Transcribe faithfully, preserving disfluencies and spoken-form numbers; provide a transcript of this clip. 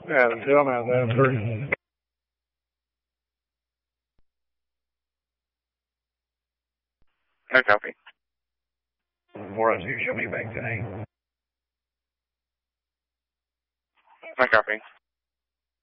Yeah, the dumbass ass person. No copy. Before I see you show me back today. No copy.